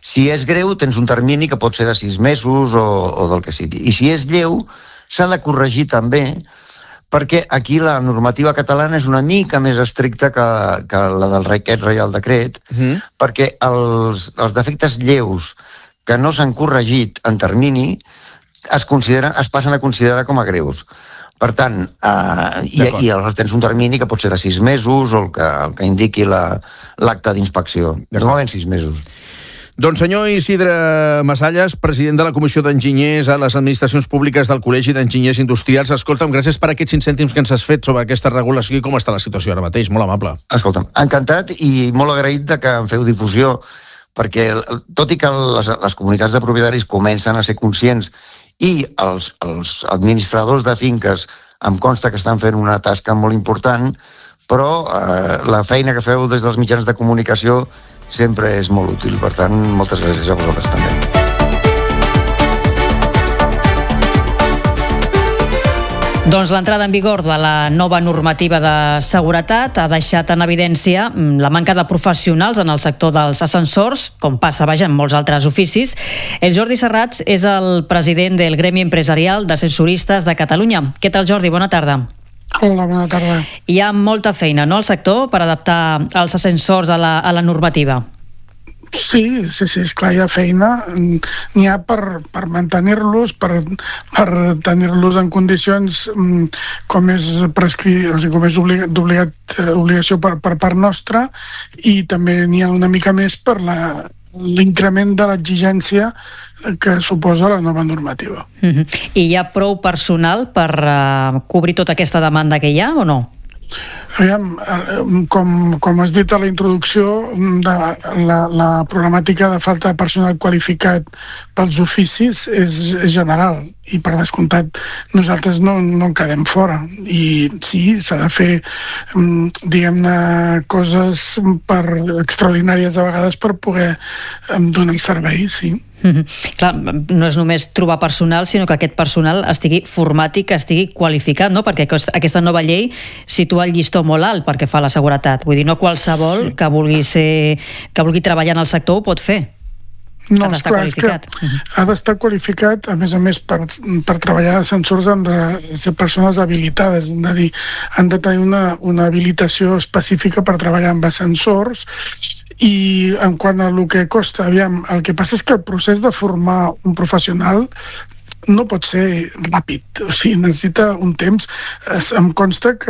Si és greu, tens un termini que pot ser de 6 mesos o del que sigui. I si és lleu, s'ha de corregir també, perquè aquí la normativa catalana és una mica més estricta que la del Reial Decret, perquè els defectes lleus que no s'han corregit en termini es passen a considerar com a greus. Per tant, i aleshores tens un termini que pot ser de 6 mesos o el que indiqui l'acte d'inspecció. Normalment 6 mesos. Doncs senyor Isidre Masalles, president de la Comissió d'Enginyers a les Administracions Públiques del Col·legi d'Enginyers Industrials, escolta'm, gràcies per aquests 5 cèntims que ens has fet sobre aquesta regulació i com està la situació ara mateix. Molt amable. Escolta'm, encantat i molt agraït que em feu difusió, perquè tot i que les comunitats de propietaris comencen a ser conscients i els administradors de finques em consta que estan fent una tasca molt important, però la feina que feu des dels mitjans de comunicació sempre és molt útil. Per tant, moltes gràcies a vosaltres també. Doncs l'entrada en vigor de la nova normativa de seguretat ha deixat en evidència la manca de professionals en el sector dels ascensors, com passa, en molts altres oficis. El Jordi Serrats és el president del Gremi Empresarial d'Ascensoristes de Catalunya. Què tal, Jordi? Bona tarda. Hola, bona tarda. Hi ha molta feina, no?, al sector per adaptar els ascensors a la normativa. Sí, esclar, hi ha feina. N'hi ha per mantenir-los, per tenir-los en condicions com és d'obligació per part nostra, i també n'hi ha una mica més per l'increment de l'exigència que suposa la nova normativa. I hi ha prou personal per cobrir tota aquesta demanda que hi ha o no? Aviam, com has dit a la introducció, la problemàtica de falta de personal qualificat pels oficis és general, i per descomptat nosaltres no en quedem fora. I sí, s'ha de fer, diguem-ne, coses extraordinàries a vegades per poder donar servei, sí. Clar, no és només trobar personal, sinó que aquest personal estigui format i que estigui qualificat, no? Perquè aquesta nova llei situa el llistó molt alt perquè fa la seguretat. Vull dir, no qualsevol que vulgui treballar en el sector ho pot fer. No, esclar, és que ha d'estar qualificat, a més, per treballar en ascensors han de ser persones habilitades, és a dir, han de tenir una habilitació específica per treballar amb ascensors. I en quant a el que costa, aviam, el que passa és que el procés de formar un professional no pot ser ràpid, o sigui, necessita un temps. Em consta que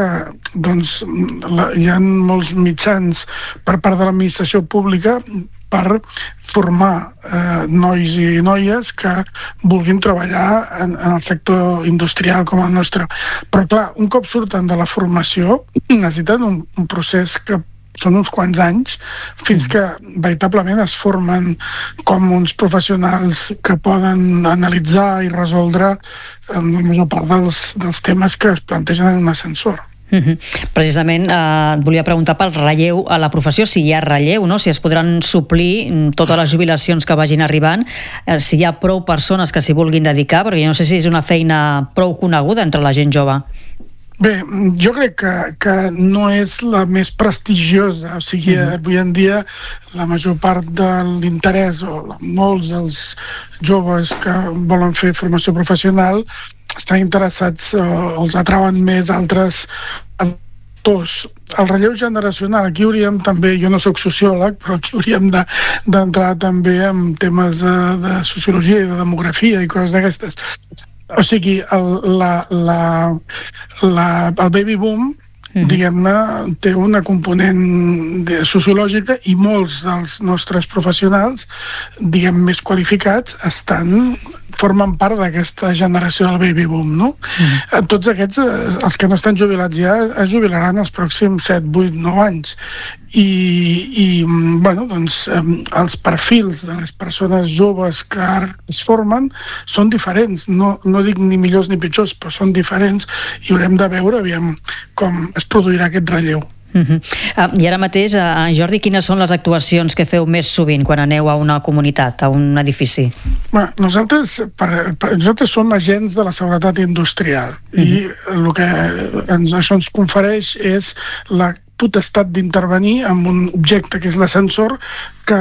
hi ha molts mitjans per part de l'administració pública per formar nois i noies que vulguin treballar en el sector industrial com el nostre. Però clar, un cop surten de la formació necessiten un procés que són uns quants anys, fins que veritablement es formen com uns professionals que poden analitzar i resoldre la major part dels temes que es plantegen en un ascensor. Precisament et volia preguntar pel relleu a la professió, si hi ha relleu, no? Si es podran suplir totes les jubilacions que vagin arribant, si hi ha prou persones que s'hi vulguin dedicar, perquè jo no sé si és una feina prou coneguda entre la gent jove. Bé, jo crec que no és la més prestigiosa, o sigui, avui en dia la major part de l'interès, o molts dels joves que volen fer formació professional estan interessats, o els atrauen més altres actors. El relleu generacional, aquí hauríem també, jo no soc sociòleg, però aquí hauríem d'entrar també en temes de sociologia i de demografia i coses d'aquestes. O sigui, el baby boom, diguem-ne, té una component sociològica, i molts dels nostres professionals, diguem, més qualificats, formen part d'aquesta generació del baby boom, no? Tots aquests, els que no estan jubilats ja, es jubilaran els pròxims 7, 8, 9 anys. I bueno, doncs, els perfils de les persones joves que ara es formen són diferents. No dic ni millors ni pitjors, però són diferents, i haurem de veure, aviam, com es produirà aquest relleu. I ara mateix, Jordi, quines són les actuacions que feu més sovint quan aneu a una comunitat, a un edifici? Nosaltres som agents de la seguretat industrial, i el que això ens confereix és la potestat d'intervenir amb un objecte que és l'ascensor, que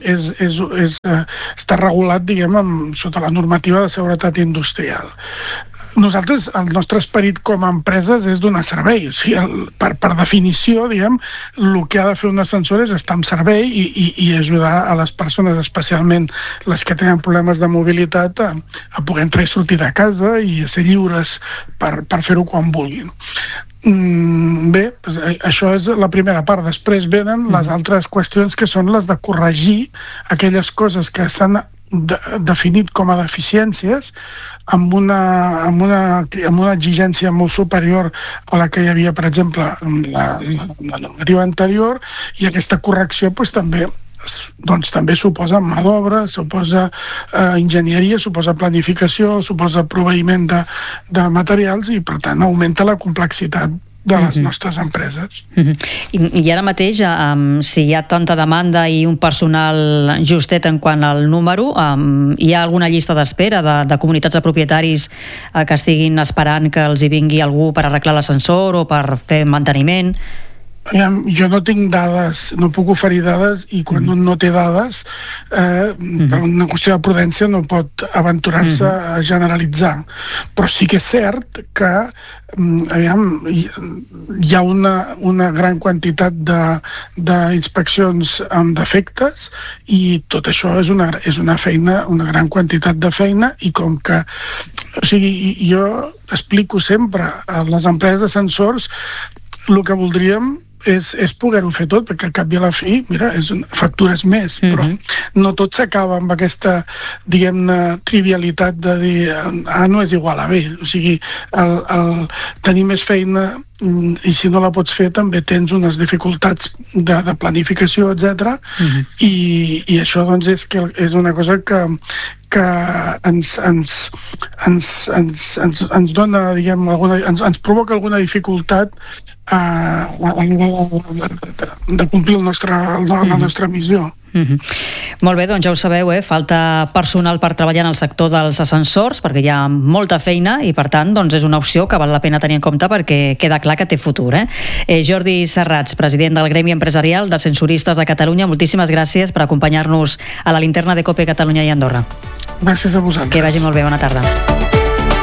està regulat, diguem, sota la normativa de seguretat industrial. Nosaltres, el nostre esperit com a empreses és donar servei. O sigui, per definició, diguem, el que ha de fer un ascensor és estar en servei i ajudar a les persones, especialment les que tenen problemes de mobilitat, a poder entrar i sortir de casa i a ser lliures per fer-ho quan vulguin. Bé, doncs això és la primera part. Després venen les altres qüestions, que són les de corregir aquelles coses que s'han definit com a deficiències amb una exigència molt superior a la que hi havia, per exemple, en la normativa anterior, i aquesta correcció també suposa mà d'obra, suposa enginyeria, suposa planificació, suposa proveïment de materials, i per tant augmenta la complexitat de les nostres empreses. I ara mateix, si hi ha tanta demanda i un personal justet en quant al número, hi ha alguna llista d'espera de comunitats de propietaris que estiguin esperant que els hi vingui algú per arreglar l'ascensor o per fer manteniment? Jo no tinc dades, no puc oferir dades, i quan un no té dades, per una qüestió de prudència no pot aventurar-se a generalitzar. Però sí que és cert que hi ha una gran quantitat d'inspeccions amb defectes, i tot això és una feina, una gran quantitat de feina, i com que, o sigui, jo explico sempre a les empreses d'ascensors, el que voldríem és poder-ho fer tot, perquè al cap i a la fi, mira, factures més, però no tot s'acaba amb aquesta, diguem-ne, trivialitat de dir A no és igual a B. O sigui, el tenir més feina, i si no la pots fer també tens unes dificultats de planificació, etc. I això, doncs, és una cosa que ens dona, diguem, ens provoca alguna dificultat a l'hora de complir la nostra missió. Molt bé, doncs ja ho sabeu, falta personal per treballar en el sector dels ascensors, perquè hi ha molta feina, i per tant doncs és una opció que val la pena tenir en compte, perquè queda clar que té futur. Jordi Serrats, president del Gremi Empresarial d'Ascensoristes de Catalunya, moltíssimes gràcies per acompanyar-nos a la linterna de COPE Catalunya i Andorra. Gràcies a vosaltres. Que vagi molt bé, bona tarda.